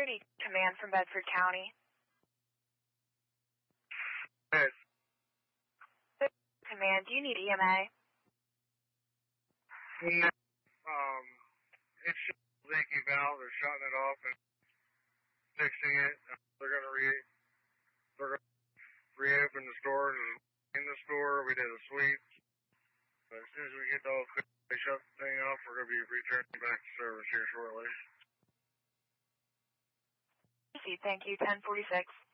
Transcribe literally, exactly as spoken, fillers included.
Security Command from Bedford County. Yes. Command, do you need E M A? No. Um, it's just a leaky valve. They're shutting it off and fixing it. They're going to re they're going to reopen the store. In the store, we did a sweep. But as soon as we get the whole thing, they shut the thing off, we're going to be returning back to service here shortly. Thank you, ten forty-six.